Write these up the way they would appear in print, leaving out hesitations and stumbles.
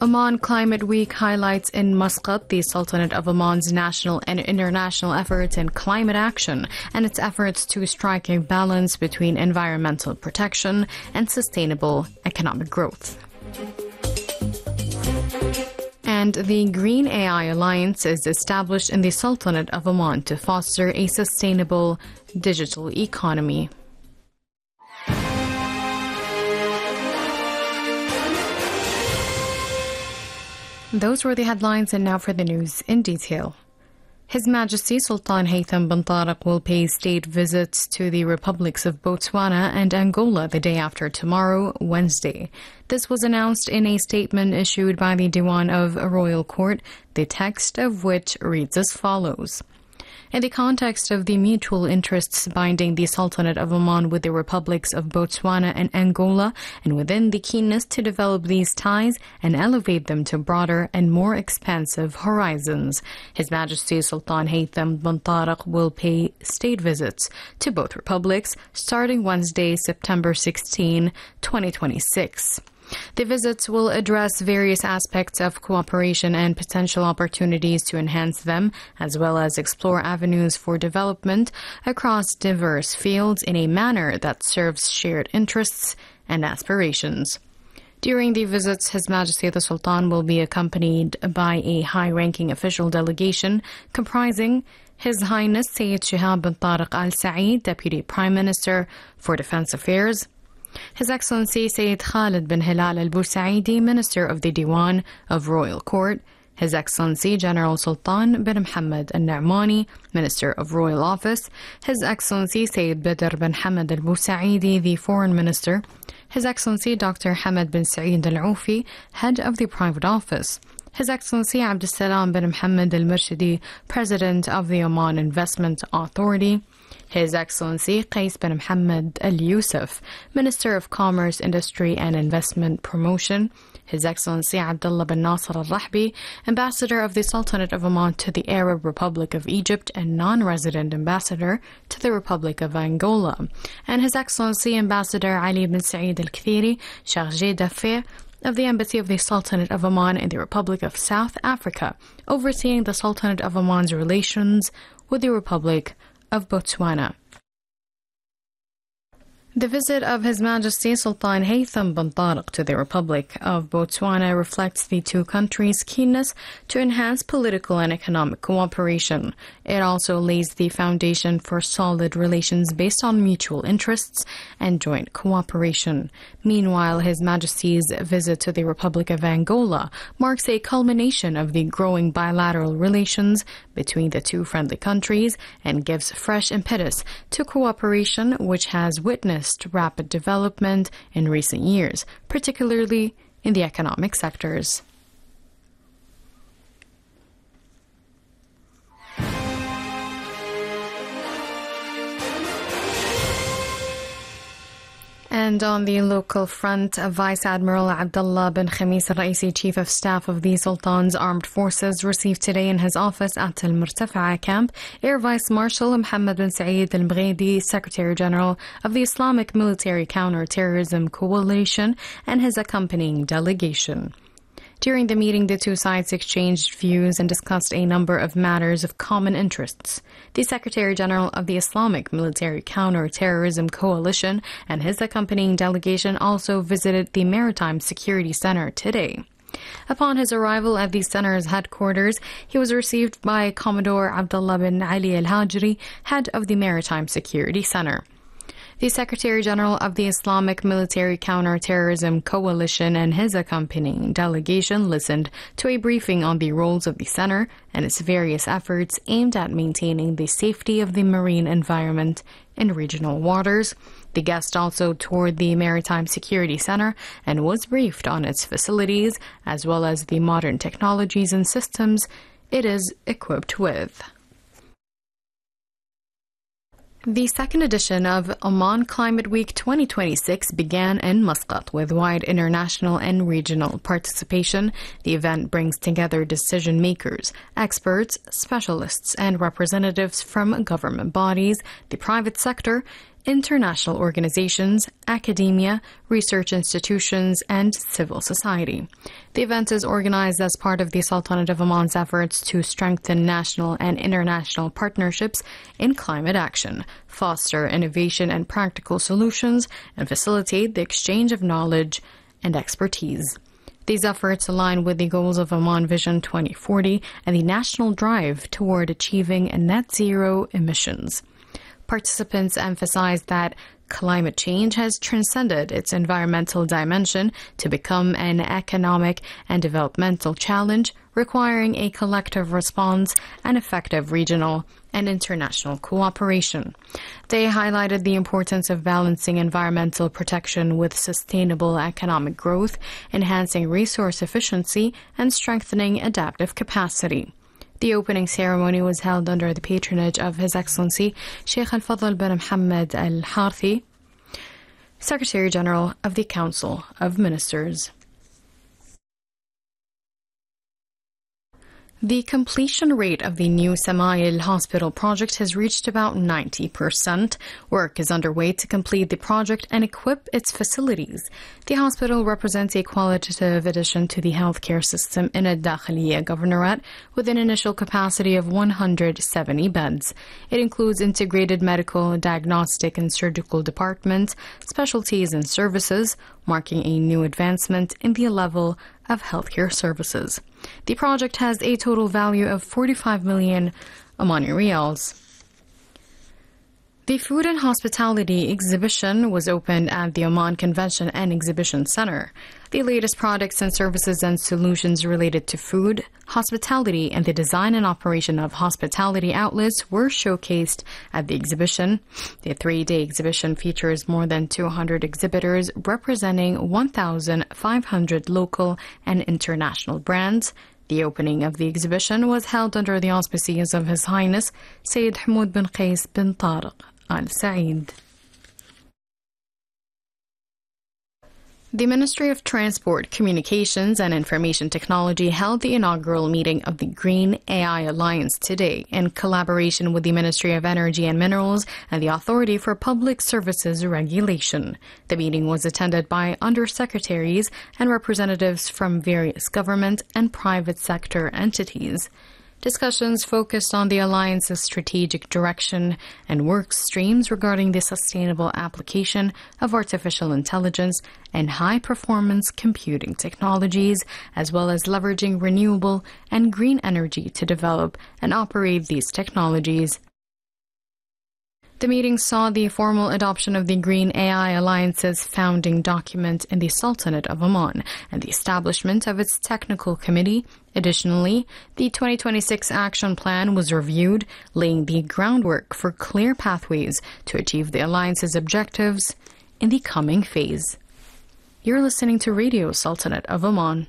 Oman Climate Week highlights in Muscat the Sultanate of Oman's national and international efforts in climate action and its efforts to strike a balance between environmental protection and sustainable economic growth. And the Green AI Alliance is established in the Sultanate of Oman to foster a sustainable digital economy. Those were the headlines, and now for the news in detail. His Majesty Sultan Haytham bin Tariq will pay state visits to the republics of Botswana and Angola the day after tomorrow, Wednesday. This was announced in a statement issued by the Diwan of Royal Court, the text of which reads as follows. In the context of the mutual interests binding the Sultanate of Oman with the republics of Botswana and Angola, and within the keenness to develop these ties and elevate them to broader and more expansive horizons, His Majesty Sultan Haytham bin Tariq will pay state visits to both republics starting Wednesday, September 16, 2026. The visits will address various aspects of cooperation and potential opportunities to enhance them, as well as explore avenues for development across diverse fields in a manner that serves shared interests and aspirations. During the visits, His Majesty the Sultan will be accompanied by a high-ranking official delegation comprising His Highness Sayyid Shihab bin Tariq Al Saeed, Deputy Prime Minister for Defense Affairs, His Excellency Sayyid Khalid bin Hilal Al Bursaidi, Minister of the Diwan of Royal Court, His Excellency General Sultan bin Mohammed Al Na'mani, Minister of Royal Office, His Excellency Sayyid Badr bin Hamad Al Bursaidi, the Foreign Minister, His Excellency Dr. Hamad bin Saeed Al Aufi, Head of the Private Office, His Excellency Abdussalam bin Mohammed Al Murshidi, President of the Oman Investment Authority, His Excellency Qais bin Mohammed Al Yusuf, Minister of Commerce, Industry and Investment Promotion, His Excellency Abdullah bin Nasser Al Rahbi, Ambassador of the Sultanate of Oman to the Arab Republic of Egypt and non-resident Ambassador to the Republic of Angola, and His Excellency Ambassador Ali bin Saeed Al Kthiri, Chargé d'Affaires of the Embassy of the Sultanate of Oman in the Republic of South Africa, overseeing the Sultanate of Oman's relations with the Republic of Botswana. The visit of His Majesty Sultan Haytham bin Tariq to the Republic of Botswana reflects the two countries' keenness to enhance political and economic cooperation. It also lays the foundation for solid relations based on mutual interests and joint cooperation. Meanwhile, His Majesty's visit to the Republic of Angola marks a culmination of the growing bilateral relations between the two friendly countries and gives fresh impetus to cooperation which has witnessed rapid development in recent years, particularly in the economic sectors. And on the local front, Vice Admiral Abdullah bin Khamis Al-Raisi, Chief of Staff of the Sultan's Armed Forces, received today in his office at Al Murtafa'a camp Air Vice Marshal Mohammed bin Saeed Al Mghedi, Secretary General of the Islamic Military Counter-Terrorism Coalition, and his accompanying delegation. During the meeting, the two sides exchanged views and discussed a number of matters of common interests. The Secretary General of the Islamic Military Counter-Terrorism Coalition and his accompanying delegation also visited the Maritime Security Center today. Upon his arrival at the center's headquarters, he was received by Commodore Abdullah bin Ali Al-Hajri, head of the Maritime Security Center. The Secretary General of the Islamic Military Counter-Terrorism Coalition and his accompanying delegation listened to a briefing on the roles of the center and its various efforts aimed at maintaining the safety of the marine environment in regional waters. The guest also toured the Maritime Security Center and was briefed on its facilities as well as the modern technologies and systems it is equipped with. The second edition of Oman Climate Week 2026 began in Muscat with wide international and regional participation. The event brings together decision makers, experts, specialists, and representatives from government bodies, the private sector, international organizations, academia, research institutions, and civil society. The event is organized as part of the Sultanate of Oman's efforts to strengthen national and international partnerships in climate action, foster innovation and practical solutions, and facilitate the exchange of knowledge and expertise. These efforts align with the goals of Oman Vision 2040 and the national drive toward achieving net zero emissions. Participants emphasized that climate change has transcended its environmental dimension to become an economic and developmental challenge, requiring a collective response and effective regional and international cooperation. They highlighted the importance of balancing environmental protection with sustainable economic growth, enhancing resource efficiency, and strengthening adaptive capacity. The opening ceremony was held under the patronage of His Excellency Sheikh Al-Fadl bin Mohammed Al-Harthi, Secretary General of the Council of Ministers. The completion rate of the new Samail Hospital project has reached about 90%. Work is underway to complete the project and equip its facilities. The hospital represents a qualitative addition to the healthcare system in Al-Dakhiliya Governorate with an initial capacity of 170 beds. It includes integrated medical, diagnostic, and surgical departments, specialties, and services, marking a new advancement in the level of healthcare services. The project has a total value of 45 million Omani Riyals. The Food and Hospitality exhibition was opened at the Oman Convention and Exhibition Center. The latest products and services and solutions related to food, hospitality, and the design and operation of hospitality outlets were showcased at the exhibition. The 3-day exhibition features more than 200 exhibitors representing 1,500 local and international brands. The opening of the exhibition was held under the auspices of His Highness Sayyid Hamoud bin Qais bin Tariq Al Said. The Ministry of Transport, Communications and Information Technology held the inaugural meeting of the Green AI Alliance today in collaboration with the Ministry of Energy and Minerals and the Authority for Public Services Regulation. The meeting was attended by undersecretaries and representatives from various government and private sector entities. Discussions focused on the Alliance's strategic direction and work streams regarding the sustainable application of artificial intelligence and high-performance computing technologies, as well as leveraging renewable and green energy to develop and operate these technologies. The meeting saw the formal adoption of the Green AI Alliance's founding document in the Sultanate of Oman and the establishment of its technical committee. Additionally, the 2026 action plan was reviewed, laying the groundwork for clear pathways to achieve the Alliance's objectives in the coming phase. You're listening to Radio Sultanate of Oman.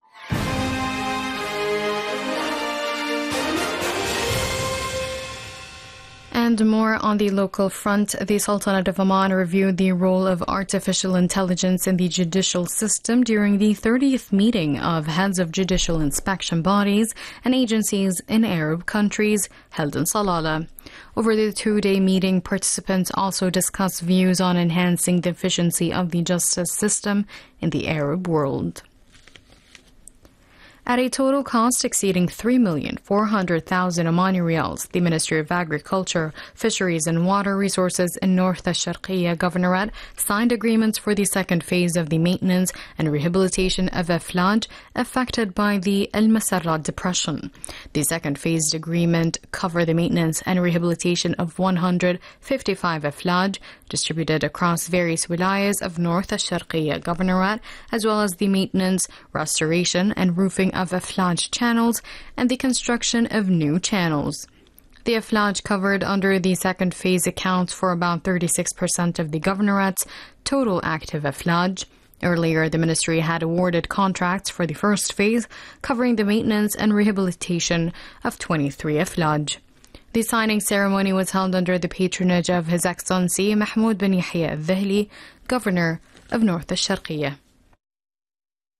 And more on the local front, the Sultanate of Oman reviewed the role of artificial intelligence in the judicial system during the 30th meeting of heads of judicial inspection bodies and agencies in Arab countries held in Salalah. Over the 2-day meeting, participants also discussed views on enhancing the efficiency of the justice system in the Arab world. At a total cost exceeding 3,400,000 Omani Riyals, the Ministry of Agriculture, Fisheries and Water Resources in North Al-Sharqiyya Governorate signed agreements for the second phase of the maintenance and rehabilitation of Aflaj affected by the Al Masarrat depression. The second phased agreement covered the maintenance and rehabilitation of 155 Aflaj distributed across various wilayas of North Al-Sharqiyya Governorate, as well as the maintenance, restoration and roofing of Aflaj channels and the construction of new channels. The Aflaj covered under the second phase accounts for about 36% of the Governorate's total active Aflaj. Earlier, the ministry had awarded contracts for the first phase, covering the maintenance and rehabilitation of 23 Aflaj. The signing ceremony was held under the patronage of His Excellency Mahmoud bin Yahya Al-Dhahli, Governor of North Al-Sharqiyya.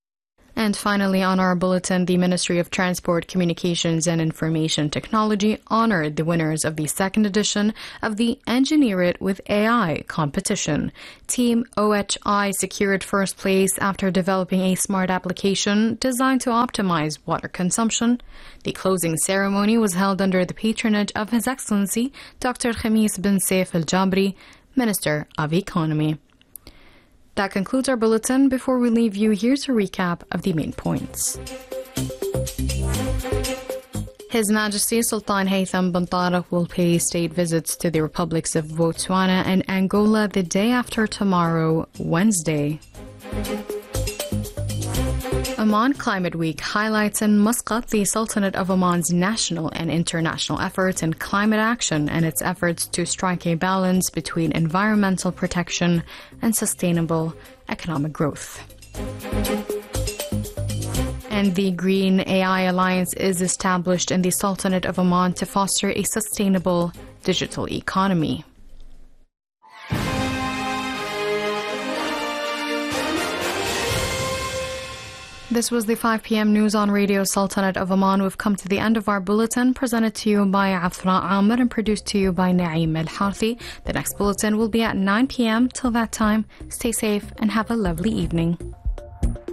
And finally, on our bulletin, the Ministry of Transport, Communications and Information Technology honored the winners of the second edition of the Engineer It with AI competition. Team OHI secured first place after developing a smart application designed to optimize water consumption. The closing ceremony was held under the patronage of His Excellency Dr. Khamis bin Saif Al Jabri, Minister of Economy. That concludes our bulletin. Before we leave you, here's a recap of the main points. His Majesty Sultan Haytham bin Tariq will pay state visits to the republics of Botswana and Angola the day after tomorrow, Wednesday. Oman Climate Week highlights in Muscat the Sultanate of Oman's national and international efforts in climate action and its efforts to strike a balance between environmental protection and sustainable economic growth. And the Green AI Alliance is established in the Sultanate of Oman to foster a sustainable digital economy. This was the 5 p.m. news on Radio Sultanate of Oman. We've come to the end of our bulletin, presented to you by Afra Amr and produced to you by Naeem Al Harthi. The next bulletin will be at 9 p.m. Till that time, stay safe and have a lovely evening.